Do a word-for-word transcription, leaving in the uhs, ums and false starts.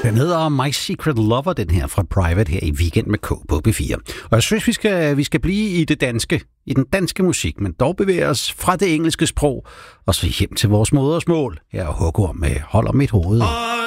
Den hedder My Secret Lover, den her fra Private her i Weekend med K på B fire. Og jeg synes, vi skal, vi skal blive i det danske, i den danske musik, men dog bevæge os fra det engelske sprog og så hjem til vores modersmål. Her er Hugo med Holder mit hoved.